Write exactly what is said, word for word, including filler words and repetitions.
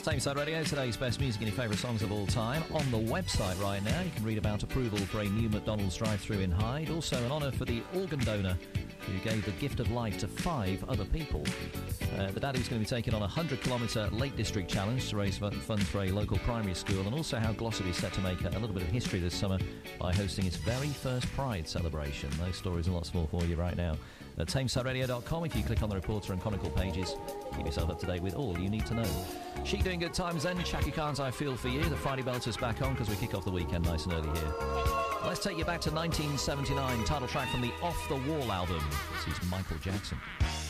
Tameside Radio, today's best music and your favourite songs of all time. On the website right now, you can read about approval for a new McDonald's drive-thru in Hyde. Also, an honour for the organ donor who gave the gift of life to five other people. Uh, the Daddy's going to be taking on a one hundred kilometre Lake District challenge to raise funds for a local primary school, and also how Glossop is set to make a, a little bit of history this summer by hosting its very first Pride celebration. Those stories and lots more for you right now at Tameside Radio dot com. If you click on the Reporter and Chronicle pages, keep yourself up to date with all you need to know. Chic doing good times then. Chaka Khan's I Feel For You. The Friday Belter's back on because we kick off the weekend nice and early here. Let's take you back to nineteen seventy-nine, title track from the Off the Wall album. This is Michael Jackson.